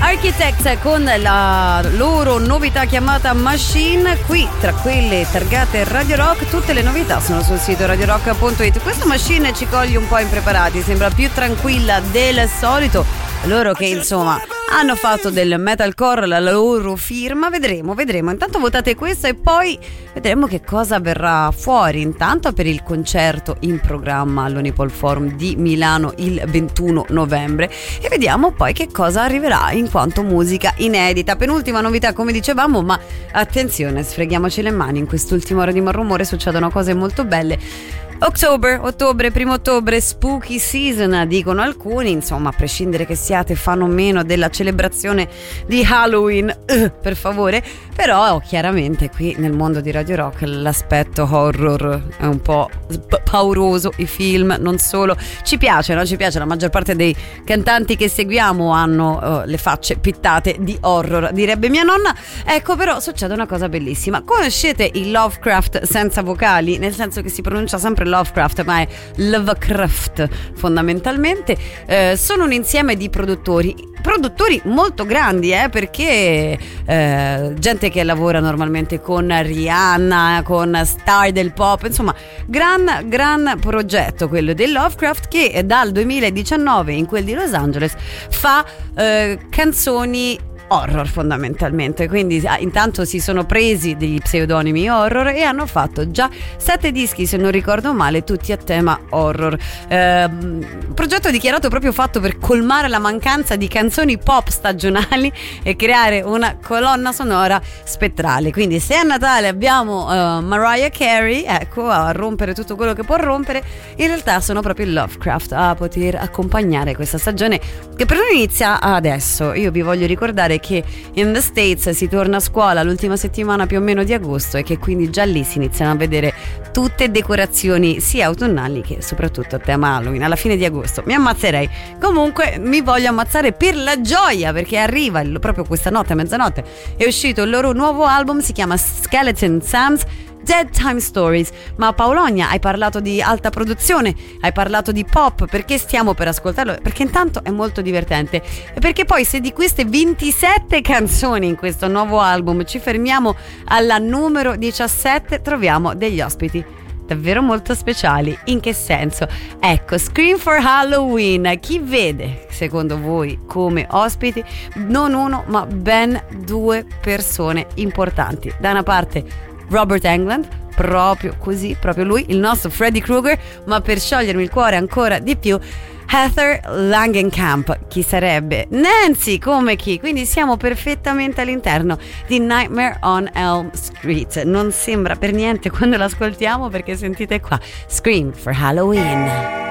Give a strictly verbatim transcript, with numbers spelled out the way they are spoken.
Architects con la loro novità chiamata Machine, qui tra quelle targate Radio Rock. Tutte le novità sono sul sito radio rock punto it. Questa Machine ci coglie un po' impreparati, sembra più tranquilla del solito. Loro che insomma hanno fatto del metalcore la loro firma, vedremo, vedremo. Intanto votate questo e poi vedremo che cosa verrà fuori. Intanto per il concerto in programma all'Unipol Forum di Milano il ventuno novembre e vediamo poi che cosa arriverà in quanto musica inedita. Penultima novità, come dicevamo, ma attenzione, sfreghiamoci le mani, in quest'ultima ora di Malrumore succedono cose molto belle. October, ottobre, primo ottobre, spooky season, dicono alcuni, insomma, a prescindere che siate fan o meno della celebrazione di Halloween, uh, per favore, però chiaramente qui nel mondo di Radio Rock l'aspetto horror è un po' pauroso, i film, non solo, ci piace, no? Ci piace, la maggior parte dei cantanti che seguiamo hanno uh, le facce pittate di horror, direbbe mia nonna. Ecco, però succede una cosa bellissima, conoscete il Lovecraft senza vocali, nel senso che si pronuncia sempre Lovecraft ma è Lovecraft fondamentalmente. Eh, sono un insieme di produttori produttori molto grandi, eh, perché eh, gente che lavora normalmente con Rihanna, con star del pop, insomma gran gran progetto quello del Lovecraft, che dal duemiladiciannove in quel di Los Angeles fa eh, canzoni horror fondamentalmente, quindi intanto si sono presi degli pseudonimi horror e hanno fatto già sette dischi, se non ricordo male, tutti a tema horror. Eh, progetto dichiarato proprio fatto per colmare la mancanza di canzoni pop stagionali e creare una colonna sonora spettrale. Quindi se a Natale abbiamo uh, Mariah Carey, ecco, a rompere tutto quello che può rompere, in realtà sono proprio il Lovecraft a poter accompagnare questa stagione che per noi inizia adesso. Io vi voglio ricordare che in the States si torna a scuola l'ultima settimana più o meno di agosto e che quindi già lì si iniziano a vedere tutte decorazioni sia autunnali che soprattutto a tema Halloween alla fine di agosto. Mi ammazzerei. Comunque mi voglio ammazzare per la gioia, perché arriva il, proprio questa notte a mezzanotte è uscito il loro nuovo album, si chiama Skeleton Sam's Dead Time Stories. Ma Paolonia, hai parlato di alta produzione, hai parlato di pop, perché stiamo per ascoltarlo? Perché intanto è molto divertente e perché poi se di queste ventisette canzoni in questo nuovo album ci fermiamo alla numero diciassette, troviamo degli ospiti davvero molto speciali. In che senso? Ecco, Scream for Halloween, chi vede secondo voi come ospiti non uno ma ben due persone importanti? Da una parte Robert Englund, proprio così, proprio lui, il nostro Freddy Krueger, ma per sciogliermi il cuore ancora di più, Heather Langenkamp. Chi sarebbe? Nancy, come chi? Quindi siamo perfettamente all'interno di Nightmare on Elm Street. Non sembra per niente quando l'ascoltiamo, perché sentite qua, Scream for Halloween.